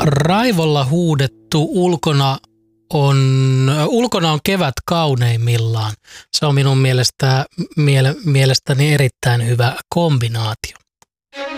Raivolla huudettu ulkona on kevät kauneimmillaan. Se on minun mielestäni erittäin hyvä kombinaatio.